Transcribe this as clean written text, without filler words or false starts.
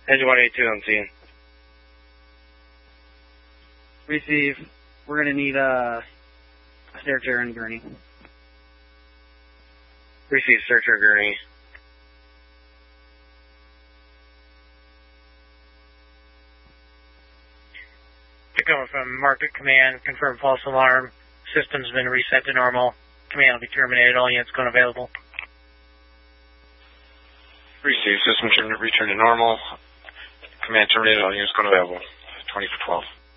Engine 182 on scene. Receive. We're going to need a searcher and gurney. Receive searcher gurney. Tacoma from Market Command, confirm false alarm. System's been reset to normal. Command will be terminated. All units going available. Receive. System return to normal. Command terminated. All units going available. 20 for 12.